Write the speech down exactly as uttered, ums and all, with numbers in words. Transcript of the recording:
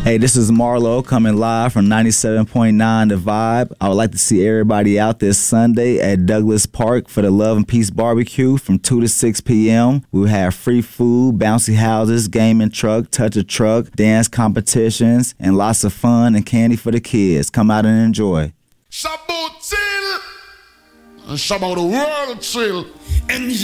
Hey, this is Marlo coming live from ninety-seven point nine The Vibe. I would like to see everybody out this Sunday at Douglas Park for the Love and Peace Barbecue from two to six p.m. We'll have free food, bouncy houses, gaming truck, touch a truck, dance competitions, and lots of fun and candy for the kids. Come out and enjoy. Shabbat chill, and Shabbat the world chill.